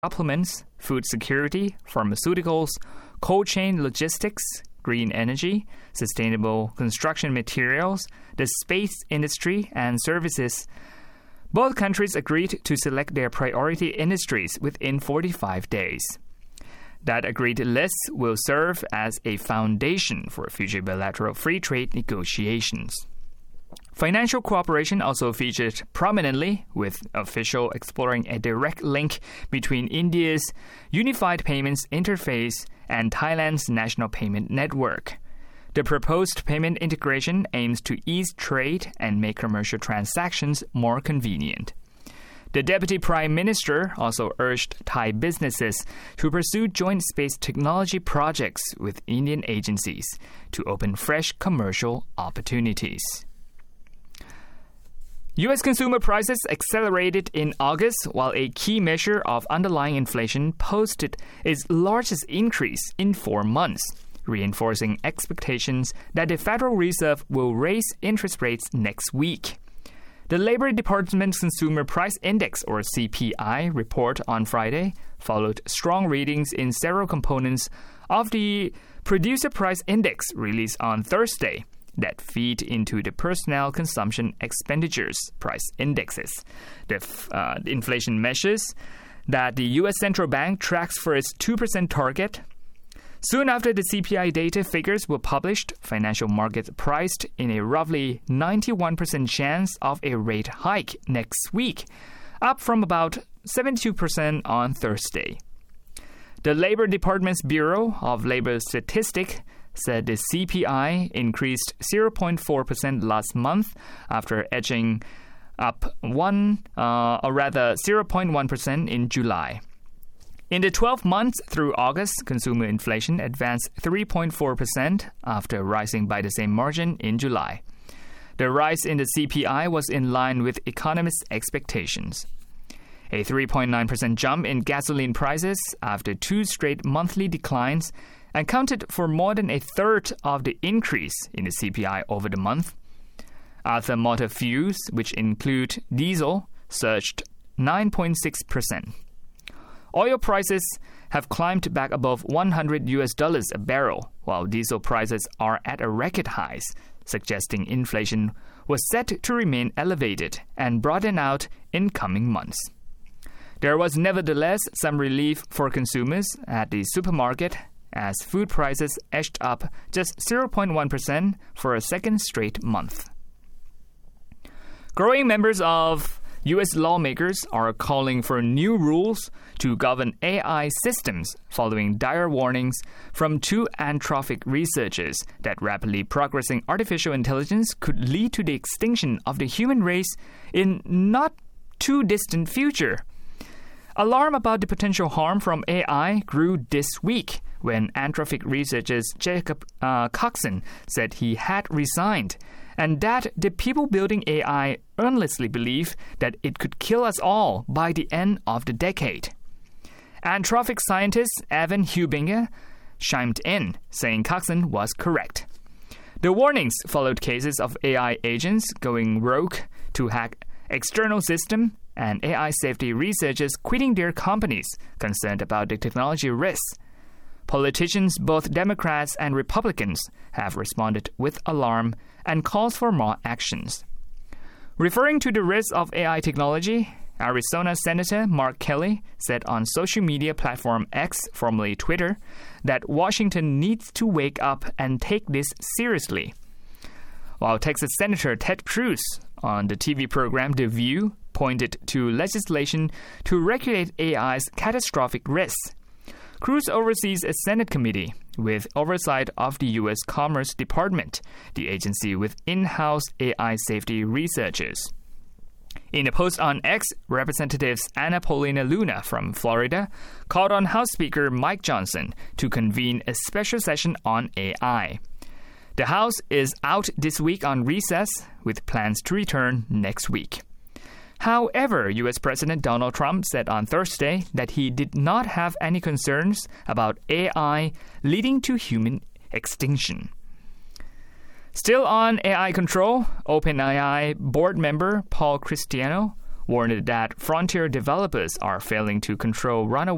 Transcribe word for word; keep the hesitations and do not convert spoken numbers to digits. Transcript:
supplements, food security, pharmaceuticals, cold chain logistics, green energy, sustainable construction materials, the space industry, and services. Both countries agreed to select their priority industries within forty-five days. That agreed list will serve as a foundation for future bilateral free trade negotiations. Financial cooperation also featured prominently, with officials exploring a direct link between India's Unified Payments Interface and Thailand's National Payment Network. The proposed payment integration aims to ease trade and make commercial transactions more convenient. The Deputy Prime Minister also urged Thai businesses to pursue joint space technology projects with Indian agencies to open fresh commercial opportunities. U S consumer prices accelerated in August, while a key measure of underlying inflation posted its largest increase in four months, reinforcing expectations that the Federal Reserve will raise interest rates next week. The Labor Department's Consumer Price Index, or C P I, report on Friday followed strong readings in several components of the Producer Price Index released on Thursday that feed into the Personnel Consumption Expenditures Price Indexes, the uh, inflation measures that the U S Central Bank tracks for its two percent target. Soon after the C P I data figures were published, financial markets priced in a roughly ninety-one percent chance of a rate hike next week, up from about seventy-two percent on Thursday. The Labor Department's Bureau of Labor Statistics said the C P I increased zero point four percent last month after edging up one, uh, or rather zero point one percent in July. In the twelve months through August, consumer inflation advanced three point four percent after rising by the same margin in July. The rise in the C P I was in line with economists' expectations. A three point nine percent jump in gasoline prices after two straight monthly declines accounted for more than a third of the increase in the C P I over the month. Other motor fuels, which include diesel, surged nine point six percent. Oil prices have climbed back above one hundred U S dollars a barrel, while diesel prices are at a record highs, suggesting inflation was set to remain elevated and broaden out in coming months. There was nevertheless some relief for consumers at the supermarket as food prices edged up just zero point one percent for a second straight month. Growing members of U S lawmakers are calling for new rules to govern A I systems following dire warnings from two Anthropic researchers that rapidly progressing artificial intelligence could lead to the extinction of the human race in not too distant future. Alarm about the potential harm from A I grew this week when Anthropic researchers Jacob uh, Coxon said he had resigned, and that the people building A I earnestly believe that it could kill us all by the end of the decade. Anthropic scientist Evan Hubinger chimed in, saying Coxon was correct. The warnings followed cases of A I agents going rogue to hack external systems and A I safety researchers quitting their companies concerned about the technology risks. Politicians, both Democrats and Republicans, have responded with alarm and calls for more actions. Referring to the risks of A I technology, Arizona Senator Mark Kelly said on social media platform X, formerly Twitter, that Washington needs to wake up and take this seriously. While Texas Senator Ted Cruz on the T V program The View pointed to legislation to regulate A I's catastrophic risks. Cruz oversees a Senate committee with oversight of the U S Commerce Department, the agency with in-house A I safety researchers. In a post on X, Representatives Anna Paulina Luna from Florida called on House Speaker Mike Johnson to convene a special session on A I. The House is out this week on recess, with plans to return next week. However, U S President Donald Trump said on Thursday that he did not have any concerns about A I leading to human extinction. Still on A I control, OpenAI board member Paul Christiano warned that frontier developers are failing to control runaway